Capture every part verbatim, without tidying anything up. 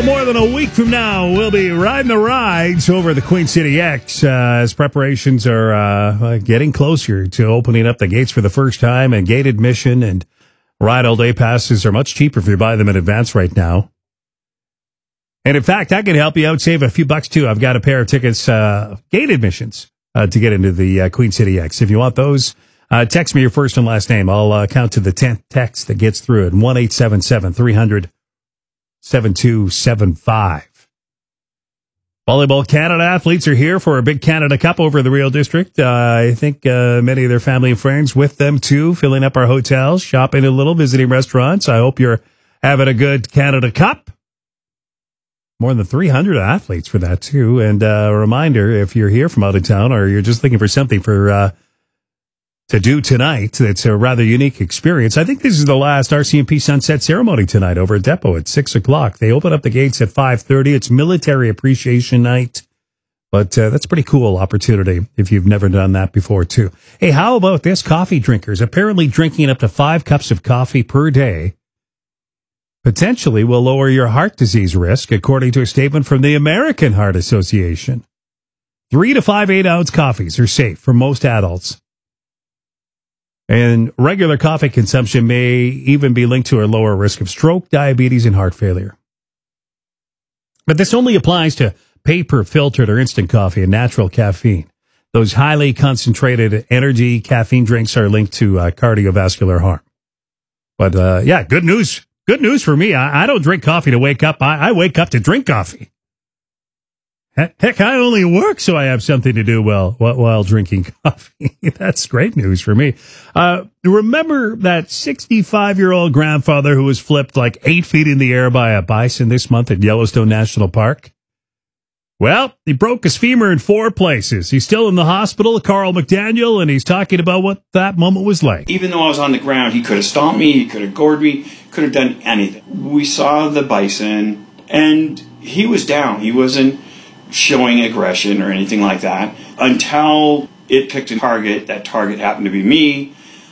more than a week from now, we'll be riding the rides over the Queen City X uh, as preparations are uh, getting closer to opening up the gates for the first time, and gate admission and ride all day passes are much cheaper if you buy them in advance right now. And in fact, I can help you out, save a few bucks too. I've got a pair of tickets, uh, gate admissions uh, to get into the uh, Queen City X. If you want those, uh, text me your first and last name. I'll uh, count to the tenth text that gets through at one eight seven seven, three hundred, seven two seven five. Volleyball Canada athletes are here for a big Canada Cup over the Rio District. Uh, I think uh, many of their family and friends with them too, filling up our hotels, shopping a little, visiting restaurants. I hope you're having a good Canada Cup. More than three hundred athletes for that too. And uh, a reminder, if you're here from out of town or you're just looking for something for uh, to do tonight, it's a rather unique experience. I think this is the last R C M P sunset ceremony tonight over at Depot at six o'clock. They open up the gates at five thirty. It's Military Appreciation Night. But uh, that's a pretty cool opportunity if you've never done that before, too. Hey, how about this? Coffee drinkers apparently drinking up to five cups of coffee per day potentially will lower your heart disease risk, according to a statement from the American Heart Association. Three to five eight-ounce coffees are safe for most adults. And regular coffee consumption may even be linked to a lower risk of stroke, diabetes, and heart failure. But this only applies to paper, filtered, or instant coffee and natural caffeine. Those highly concentrated energy caffeine drinks are linked to uh, cardiovascular harm. But, uh, yeah, good news. Good news for me. I, I don't drink coffee to wake up. I, I wake up to drink coffee. Heck, I only work so I have something to do while, while drinking coffee. That's great news for me. Uh, remember that sixty-five-year-old grandfather who was flipped like eight feet in the air by a bison this month at Yellowstone National Park? Well, he broke his femur in four places. He's still in the hospital, Carl McDaniel, and he's talking about what that moment was like. Even though I was on the ground, he could have stomped me, he could have gored me, could have done anything. We saw the bison, and he was down. He wasn't showing aggression or anything like that until it picked a target. That target happened to be me.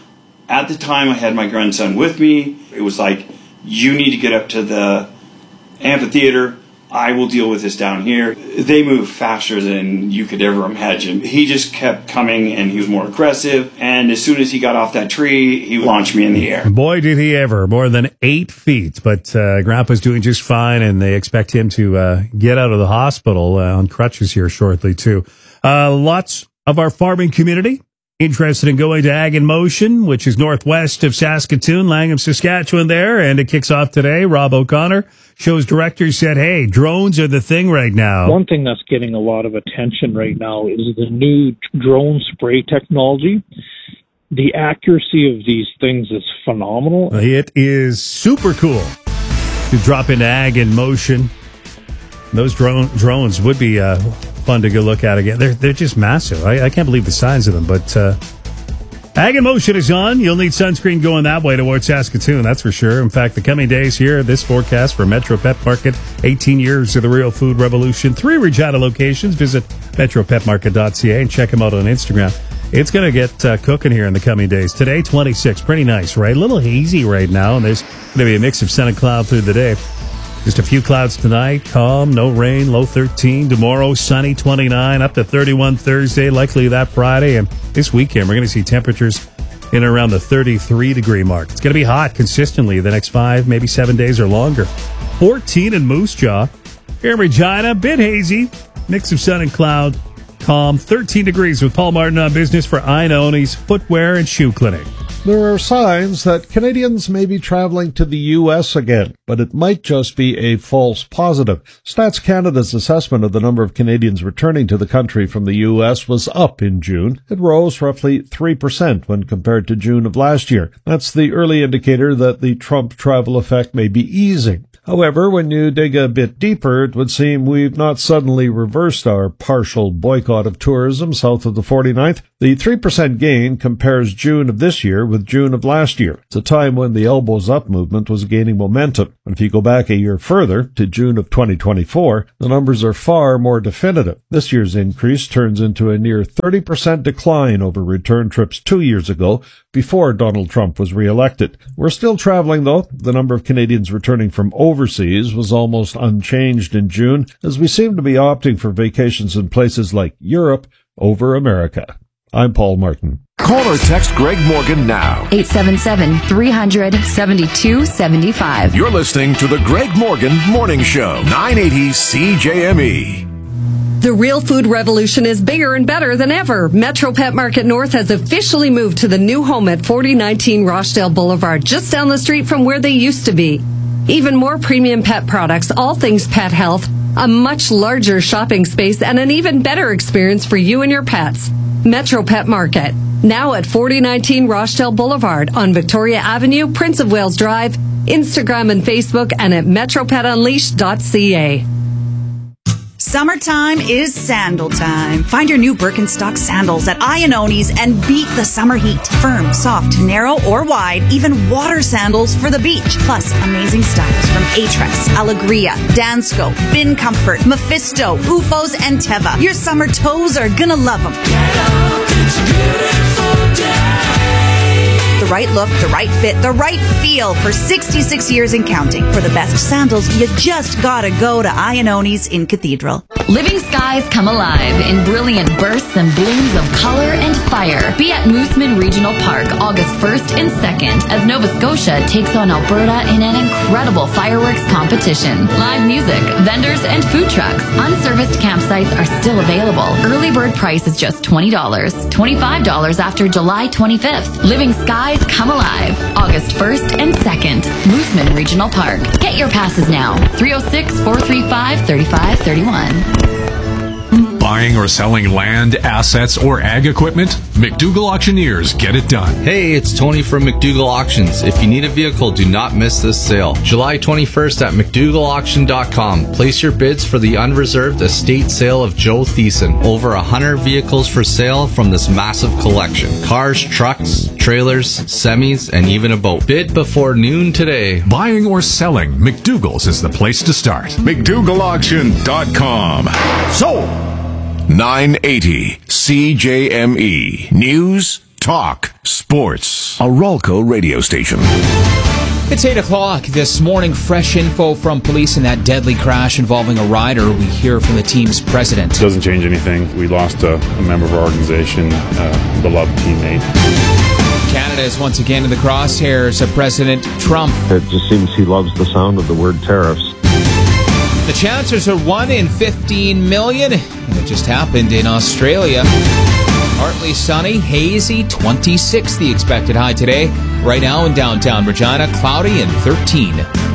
At the time, I had my grandson with me. It was like, you need to get up to the amphitheater. I will deal with this down here. They move faster than you could ever imagine. He just kept coming, and he was more aggressive. And as soon as he got off that tree, he launched me in the air. Boy, did he ever. More than eight feet. But uh, Grandpa's doing just fine, and they expect him to uh, get out of the hospital uh, on crutches here shortly, too. Uh, lots of our farming community interested in going to Ag in Motion, which is northwest of Saskatoon, Langham, Saskatchewan there, and it kicks off today. Rob O'Connor, show's director, said, hey, drones are the thing right now. One thing that's getting a lot of attention right now is the new drone spray technology. The accuracy of these things is phenomenal. It is super cool to drop into Ag in Motion. Those drone drones would be uh, fun to go look at again. They're they're just massive. I, I can't believe the size of them. But uh, Ag in Motion is on. You'll need sunscreen going that way towards Saskatoon, that's for sure. In fact, the coming days here, this forecast for Metro Pet Market, eighteen years of the real food revolution, three Regina locations. Visit metro pet market dot c a and check them out on Instagram. It's going to get uh, cooking here in the coming days. Today, twenty-six. Pretty nice, right? A little hazy right now, and there's going to be a mix of sun and cloud through the day. Just a few clouds tonight, calm, no rain, low thirteen. Tomorrow, sunny, twenty-nine, up to thirty-one Thursday, likely that Friday. And this weekend, we're going to see temperatures in around the thirty-three degree mark. It's going to be hot consistently the next five, maybe seven days or longer. fourteen in Moose Jaw. Here in Regina, bit hazy, mix of sun and cloud, calm, thirteen degrees with Paul Martin on business for Ioannoni's Footwear and Shoe Clinic. There are signs that Canadians may be traveling to the U S again, but it might just be a false positive. Stats Canada's assessment of the number of Canadians returning to the country from the U S was up in June. It rose roughly three percent when compared to June of last year. That's the early indicator that the Trump travel effect may be easing. However, when you dig a bit deeper, it would seem we've not suddenly reversed our partial boycott of tourism south of the forty-ninth. The three percent gain compares June of this year with June of last year. It's a time when the elbows up movement was gaining momentum. And if you go back a year further, to June of twenty twenty-four, the numbers are far more definitive. This year's increase turns into a near thirty percent decline over return trips two years ago, before Donald Trump was reelected. We're still traveling, though. The number of Canadians returning from overseas was almost unchanged in June, as we seem to be opting for vacations in places like Europe over America. I'm Paul Martin. Call or text Greg Morgan now. eight seven seven, three hundred, seventy-two seventy-five. You're listening to the Greg Morgan Morning Show, nine eighty C J M E. The real food revolution is bigger and better than ever. Metro Pet Market North has officially moved to the new home at forty nineteen Rochdale Boulevard, just down the street from where they used to be. Even more premium pet products, all things pet health, a much larger shopping space, and an even better experience for you and your pets. Metro Pet Market, now at forty nineteen Rochdale Boulevard on Victoria Avenue, Prince of Wales Drive, Instagram and Facebook, and at metro pet unleashed dot c a. Summertime is sandal time. Find your new Birkenstock sandals at Iannoni's and beat the summer heat. Firm, soft, narrow, or wide, even water sandals for the beach. Plus, amazing styles from Atres, Allegria, Dansko, Bin Comfort, Mephisto, Ufos, and Teva. Your summer toes are gonna love them. The right look, the right fit, the right feel for sixty-six years and counting. For the best sandals, you just gotta go to Iannoni's in Cathedral. Living skies come alive in brilliant bursts and blooms of color and fire. Be at Mooseman Regional Park August first and second as Nova Scotia takes on Alberta in an incredible fireworks competition. Live music, vendors, and food trucks. Unserviced campsites are still available. Early bird price is just twenty dollars. twenty-five dollars after July twenty-fifth. Living skies come alive August first and second. Mooseman Regional Park. Get your passes now. three oh six, four three five, three five three one. Buying or selling land, assets, or ag equipment? McDougall Auctioneers get it done. Hey, it's Tony from McDougall Auctions. If you need a vehicle, do not miss this sale. July twenty-first at McDougall Auction dot com. Place your bids for the unreserved estate sale of Joe Thiessen. Over one hundred vehicles for sale from this massive collection. Cars, trucks, trailers, semis, and even a boat. Bid before noon today. Buying or selling, McDougall's is the place to start. McDougall Auction dot com. So, nine eighty C J M E. News, talk, sports. A Ralco radio station. It's eight o'clock this morning. Fresh info from police in that deadly crash involving a rider. We hear from the team's president. It doesn't change anything. We lost a, a member of our organization, a beloved teammate. Canada is once again in the crosshairs of President Trump. It just seems he loves the sound of the word tariffs. The chances are one in fifteen million, and it just happened in Australia. Partly sunny, hazy, twenty-six the expected high today. Right now in downtown Regina, cloudy and thirteen.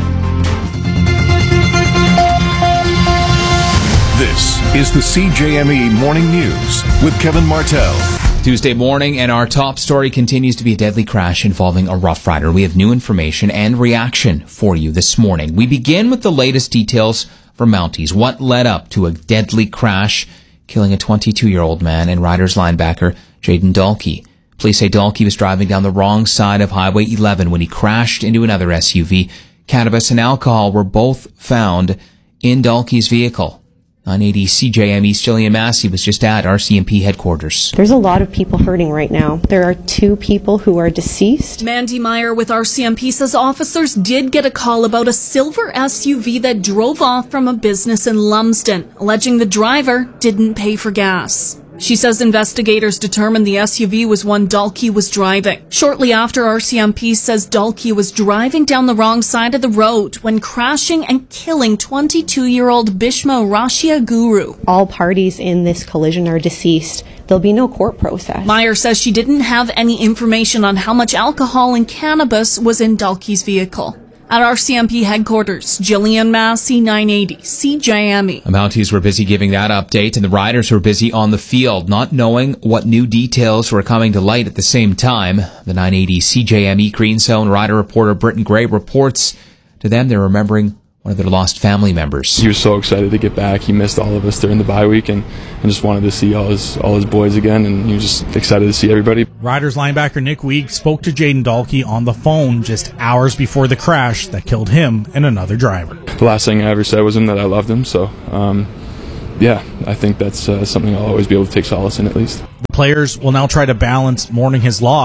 This is the C J M E Morning News with Kevin Martell. Tuesday morning, and our top story continues to be a deadly crash involving a Rough Rider. We have new information and reaction for you this morning. We begin with the latest details from Mounties. What led up to a deadly crash, killing a twenty-two-year-old man and Riders linebacker Jaden Dalkey. Police say Dalkey was driving down the wrong side of Highway eleven when he crashed into another S U V. Cannabis and alcohol were both found in Dalkey's vehicle. nine eighty C J M E's Jillian Massey was just at R C M P headquarters. There's a lot of people hurting right now. There are two people who are deceased. Mandy Meyer with R C M P says officers did get a call about a silver S U V that drove off from a business in Lumsden, alleging the driver didn't pay for gas. She says investigators determined the S U V was one Dalkey was driving. Shortly after, R C M P says Dalkey was driving down the wrong side of the road when crashing and killing twenty-two-year-old Bishma Rashia Guru. All parties in this collision are deceased. There'll be no court process. Meyer says she didn't have any information on how much alcohol and cannabis was in Dalkey's vehicle. At R C M P headquarters, Jillian Massey, nine eighty C J M E. The Mounties were busy giving that update, and the Riders were busy on the field, not knowing what new details were coming to light at the same time. The nine eighty C J M E Green Zone Rider reporter Britton Gray reports to them they're remembering one of their lost family members. He was so excited to get back. He missed all of us during the bye week and, and just wanted to see all his all his boys again, and he was just excited to see everybody. Riders linebacker Nick Weig spoke to Jaden Dalkey on the phone just hours before the crash that killed him and another driver. The last thing I ever said was him that I loved him, so um, yeah, I think that's uh, something I'll always be able to take solace in at least. The players will now try to balance mourning his loss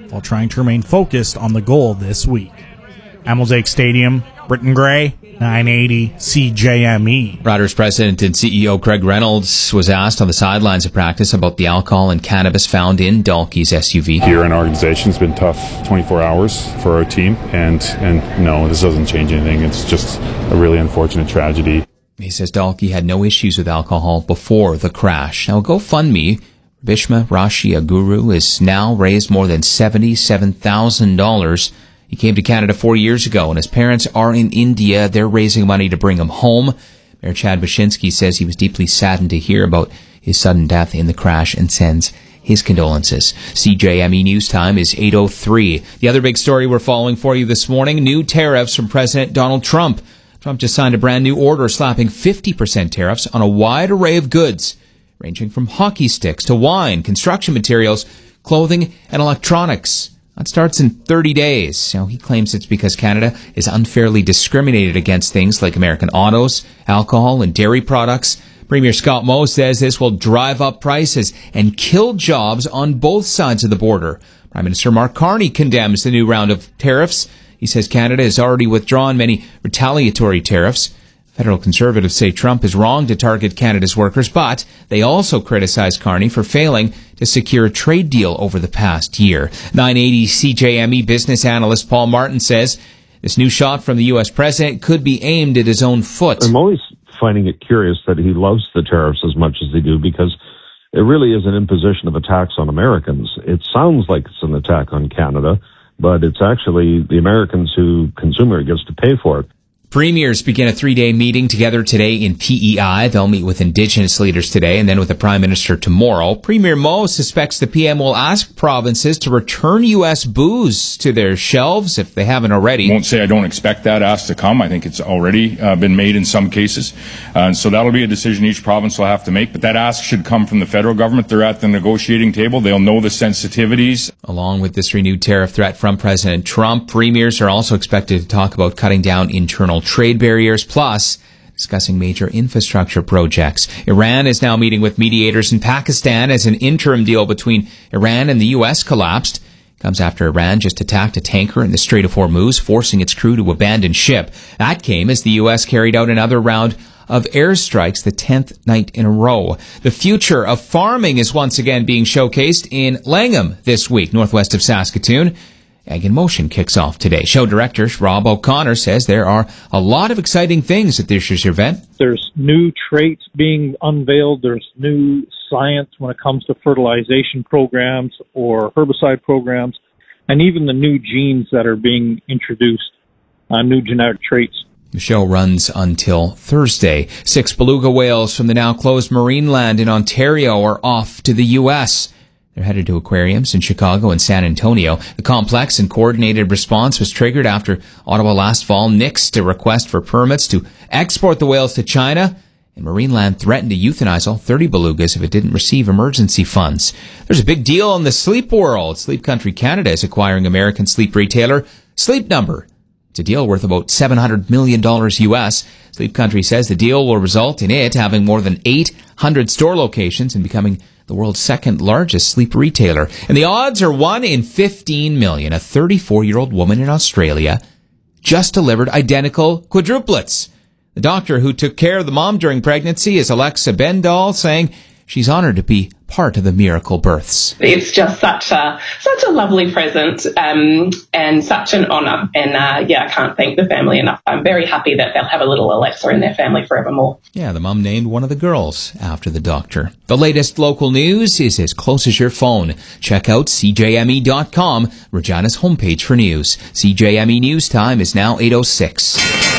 while trying to remain focused on the goal this week. Amelsake Stadium, Britton Gray, nine eighty C J M E. Riders president and C E O Craig Reynolds was asked on the sidelines of practice about the alcohol and cannabis found in Dalkey's S U V. Here in our organization, it's been tough twenty-four hours for our team, and, and no, this doesn't change anything. It's just a really unfortunate tragedy. He says Dalkey had no issues with alcohol before the crash. Now, GoFundMe, Bhishma Rashi Aguru, has now raised more than seventy-seven thousand dollars. He came to Canada four years ago, and his parents are in India. They're raising money to bring him home. Mayor Chad Wyszynski says he was deeply saddened to hear about his sudden death in the crash and sends his condolences. C J M E News Time is eight oh three. The other big story we're following for you this morning, new tariffs from President Donald Trump. Trump just signed a brand new order slapping fifty percent tariffs on a wide array of goods, ranging from hockey sticks to wine, construction materials, clothing, and electronics. That starts in thirty days. Now, he claims it's because Canada is unfairly discriminated against things like American autos, alcohol, and dairy products. Premier Scott Moe says this will drive up prices and kill jobs on both sides of the border. Prime Minister Mark Carney condemns the new round of tariffs. He says Canada has already withdrawn many retaliatory tariffs. Federal Conservatives say Trump is wrong to target Canada's workers, but they also criticize Carney for failing to secure a trade deal over the past year. nine eighty C J M E business analyst Paul Martin says this new shot from the U S president could be aimed at his own foot. I'm always finding it curious that he loves the tariffs as much as they do, because it really is an imposition of a tax on Americans. It sounds like it's an attack on Canada, but it's actually the Americans who consumer gets to pay for it. Premiers begin a three-day meeting together today in P E I. They'll meet with Indigenous leaders today and then with the Prime Minister tomorrow. Premier Moe suspects the P M will ask provinces to return U S booze to their shelves if they haven't already. I won't say I don't expect that ask to come. I think it's already uh, been made in some cases. Uh, so that'll be a decision each province will have to make. But that ask should come from the federal government. They're at the negotiating table. They'll know the sensitivities. Along with this renewed tariff threat from President Trump, premiers are also expected to talk about cutting down internal trade barriers, plus discussing major infrastructure projects. Iran is now meeting with mediators in Pakistan as an interim deal between Iran and the U S collapsed. It comes after Iran just attacked a tanker in the Strait of Hormuz, forcing its crew to abandon ship. That came as the U S carried out another round of airstrikes, the tenth night in a row. The future of farming is once again being showcased in Langham this week, northwest of Saskatoon. Ag in Motion kicks off today. Show director Rob O'Connor says there are a lot of exciting things at this year's event. There's new traits being unveiled. There's new science when it comes to fertilization programs or herbicide programs, and even the new genes that are being introduced, uh, new genetic traits. The show runs until Thursday. Six beluga whales from the now closed Marineland in Ontario are off to the U S They're headed to aquariums in Chicago and San Antonio. The complex and coordinated response was triggered after Ottawa last fall nixed a request for permits to export the whales to China, and Marineland threatened to euthanize all thirty belugas if it didn't receive emergency funds. There's a big deal in the sleep world. Sleep Country Canada is acquiring American sleep retailer Sleep Number. It's a deal worth about seven hundred million dollars U S. Sleep Country says the deal will result in it having more than eight hundred store locations and becoming the world's second largest sleep retailer. And the odds are one in fifteen million. A thirty-four-year-old woman in Australia just delivered identical quadruplets. The doctor who took care of the mom during pregnancy is Alexa Bendall, saying she's honored to be part of the miracle births. It's just such a such a lovely present um, and such an honour. And uh, yeah, I can't thank the family enough. I'm very happy that they'll have a little Alexa in their family forevermore. Yeah, the mum named one of the girls after the doctor. The latest local news is as close as your phone. Check out C J M E dot com, Regina's homepage for news. C J M E News Time is now eight oh six.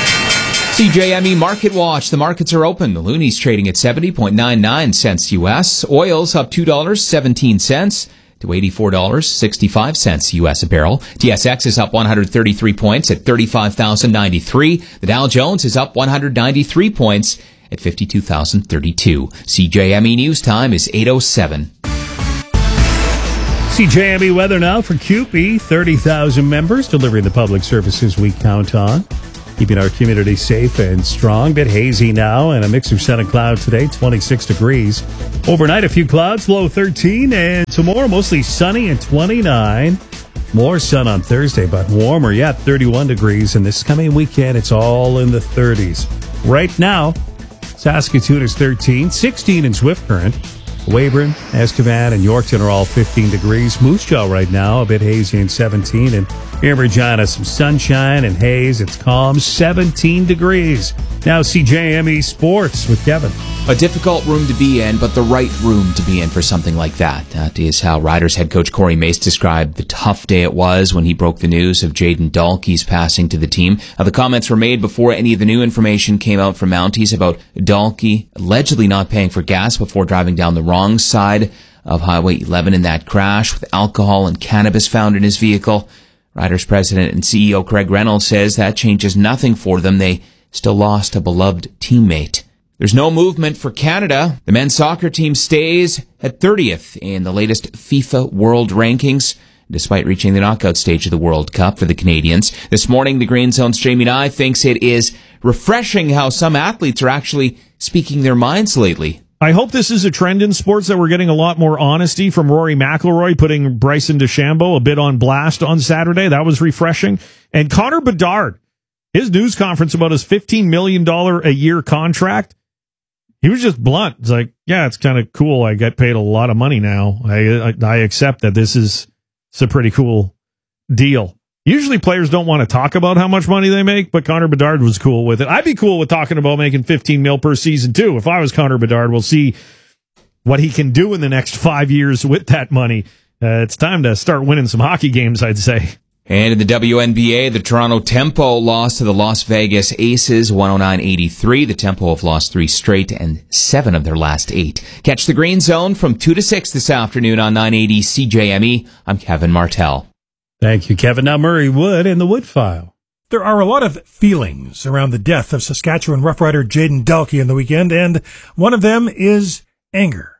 C J M E Market Watch. The markets are open. The Looney's trading at seventy point nine nine cents U S. Oil's up two dollars and seventeen cents to eighty-four dollars and sixty-five cents U S a barrel. T S X is up one hundred thirty-three points at thirty-five thousand ninety-three. The Dow Jones is up one hundred ninety-three points at fifty-two thousand thirty-two. C J M E News Time is eight oh seven. C J M E weather now for C U P E. thirty thousand members delivering the public services we count on, keeping our community safe and strong. Bit hazy now and a mix of sun and cloud today, twenty-six degrees. Overnight, a few clouds, low thirteen. And tomorrow, mostly sunny and twenty-nine. More sun on Thursday, but warmer. Yeah, thirty-one degrees. And this coming weekend, it's all in the thirties. Right now, Saskatoon is thirteen, sixteen in Swift Current. Weyburn, Estevan, and Yorkton are all fifteen degrees. Moose Jaw right now, a bit hazy and seventeen. And here in Regina, some sunshine and haze. It's calm, seventeen degrees. Now C J M E Sports with Kevin. A difficult room to be in, but the right room to be in for something like that. That is how Riders head coach Corey Mace described the tough day it was when he broke the news of Jayden Dalkey's passing to the team. Now, the comments were made before any of the new information came out from Mounties about Dalkey allegedly not paying for gas before driving down the wrong side of Highway eleven in that crash with alcohol and cannabis found in his vehicle. Riders president and C E O Craig Reynolds says that changes nothing for them. They still lost a beloved teammate. There's no movement for Canada. The men's soccer team stays at thirtieth in the latest FIFA World Rankings, despite reaching the knockout stage of the World Cup for the Canadians. This morning, the Green Zone's Jamie Nye thinks it is refreshing how some athletes are actually speaking their minds lately. I hope this is a trend in sports that we're getting a lot more honesty from Rory McIlroy, putting Bryson DeChambeau a bit on blast on Saturday. That was refreshing. And Connor Bedard, his news conference about his fifteen million dollars a year contract, he was just blunt. It's like, yeah, it's kind of cool. I get paid a lot of money now. I, I I accept that this is it's a pretty cool deal. Usually players don't want to talk about how much money they make, but Connor Bedard was cool with it. I'd be cool with talking about making fifteen mil per season too. If I was Connor Bedard, we'll see what he can do in the next five years with that money. Uh, it's time to start winning some hockey games, I'd say. And in the W N B A, the Toronto Tempo lost to the Las Vegas Aces one oh nine eighty-three. The Tempo have lost three straight and seven of their last eight. Catch the Green Zone from two to six this afternoon on nine eighty C J M E. I'm Kevin Martell. Thank you, Kevin. Now Murray Wood in the Wood File. There are a lot of feelings around the death of Saskatchewan Rough Rider Jayden Dalkey in the weekend, and one of them is anger.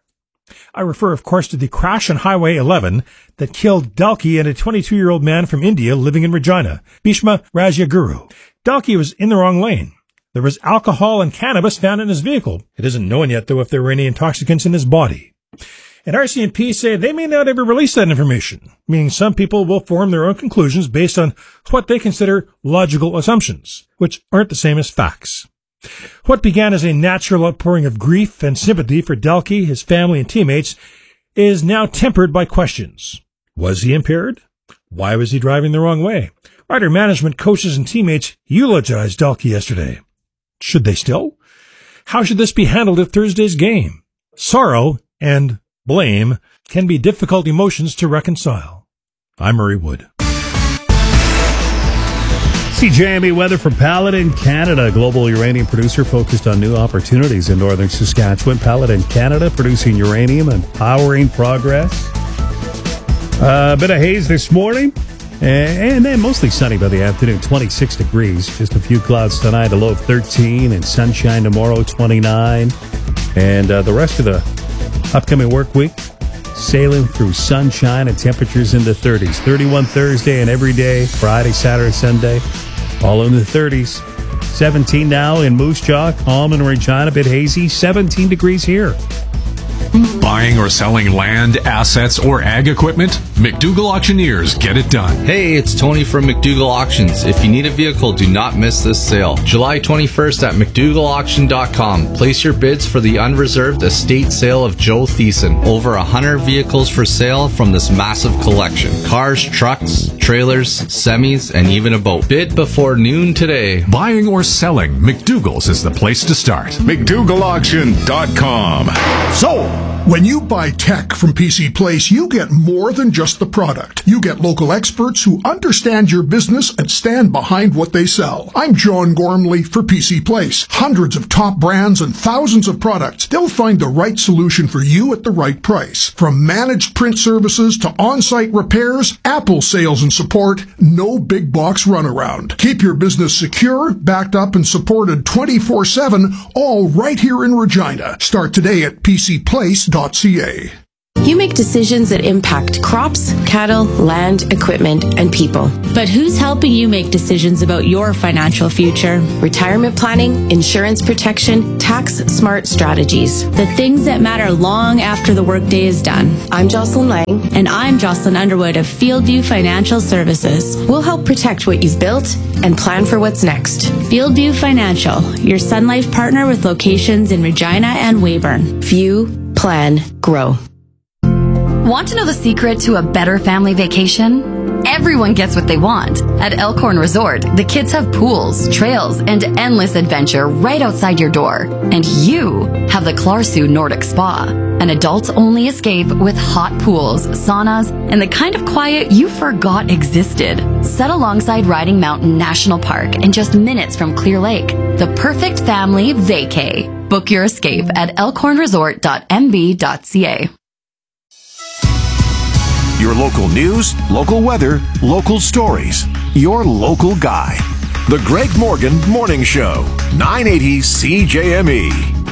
I refer, of course, to the crash on Highway eleven that killed Dalkey and a twenty-two-year-old man from India living in Regina, Bhishma Rajaguru. Dalkey was in the wrong lane. There was alcohol and cannabis found in his vehicle. It isn't known yet, though, if there were any intoxicants in his body. And R C M P say they may not ever release that information, meaning some people will form their own conclusions based on what they consider logical assumptions, which aren't the same as facts. What began as a natural outpouring of grief and sympathy for Dalkey, his family, and teammates is now tempered by questions. Was he impaired? Why was he driving the wrong way? Rider management, coaches, and teammates eulogized Dalkey yesterday. Should they still? How should this be handled at Thursday's game? Sorrow and blame can be difficult emotions to reconcile. I'm Murray Wood. C J M E weather from Paladin, Canada. Global uranium producer focused on new opportunities in northern Saskatchewan. Paladin, Canada, producing uranium and powering progress. A uh, bit of haze this morning, and then mostly sunny by the afternoon, twenty-six degrees. Just a few clouds tonight, a low of thirteen, and sunshine tomorrow, twenty-nine. And uh, the rest of the upcoming work week, sailing through sunshine and temperatures in the thirties. thirty-one Thursday and every day, Friday, Saturday, Sunday, all in the thirties. seventeen now in Moose Jaw, calm in Regina, a bit hazy, seventeen degrees here. Buying or selling land, assets, or ag equipment? McDougall Auctioneers get it done. Hey, it's Tony from McDougall Auctions. If you need a vehicle, do not miss this sale. July twenty-first at McDougall Auction dot com. Place your bids for the unreserved estate sale of Joe Thiessen. Over one hundred vehicles for sale from this massive collection. Cars, trucks, trailers, semis, and even a boat. Bid before noon today. Buying or selling, McDougall's is the place to start. McDougall Auction dot com. So, when you buy tech from P C Place, you get more than just the product. You get local experts who understand your business and stand behind what they sell. I'm John Gormley for P C Place. Hundreds of top brands and thousands of products. They'll find the right solution for you at the right price. From managed print services to on-site repairs, Apple sales and support, no big box runaround. Keep your business secure, backed up, and supported twenty-four seven, all right here in Regina. Start today at P C Place dot C A. You make decisions that impact crops, cattle, land, equipment, and people. But who's helping you make decisions about your financial future? Retirement planning, insurance protection, tax-smart strategies. The things that matter long after the workday is done. I'm Jocelyn Lang. And I'm Jocelyn Underwood of Fieldview Financial Services. We'll help protect what you've built and plan for what's next. Fieldview Financial, your Sun Life partner with locations in Regina and Weyburn. View, plan, grow. Want to know the secret to a better family vacation? Everyone gets what they want. At Elkhorn Resort, the kids have pools, trails, and endless adventure right outside your door. And you have the Clarsu Nordic Spa, an adults-only escape with hot pools, saunas, and the kind of quiet you forgot existed. Set alongside Riding Mountain National Park and just minutes from Clear Lake. The perfect family vacay. Book your escape at elkhorn resort dot m b dot c a. Your local news, local weather, local stories. Your local guy. The Greg Morgan Morning Show. nine eighty C J M E.